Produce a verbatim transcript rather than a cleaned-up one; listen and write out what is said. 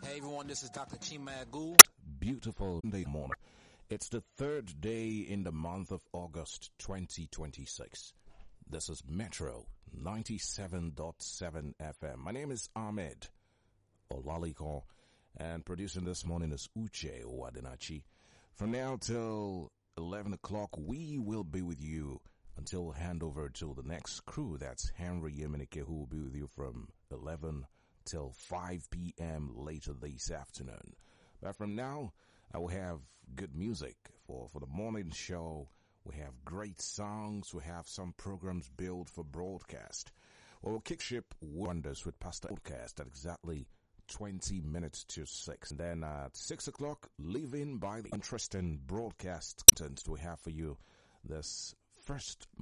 Hey everyone, this is Doctor Chima Agu. Beautiful Sunday morning. It's the third day in the month of August twenty twenty-six. This is Metro ninety-seven point seven F M. My name is Ahmed Olaliko, and producing this morning is Uche Wadenachi. From now till eleven o'clock, we will be with you until we'll hand over to the next crew. That's Henry Yemenike, who will be with you from eleven till five p.m. later this afternoon. But from now, I will have good music for, for the morning show. We have great songs. We have some programs built for broadcast. Well, we'll kick ship wonders with Pastor Broadcast at exactly twenty minutes to six. And then at six o'clock, living by the interesting broadcast content we have for you this first